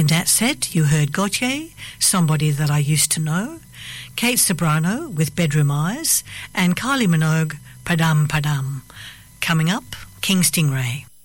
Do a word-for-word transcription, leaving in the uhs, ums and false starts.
In that set, you heard Gautier, Somebody That I Used to Know, Kate Sobrano with Bedroom Eyes, and Kylie Minogue, Padam Padam. Coming up, King Stingray.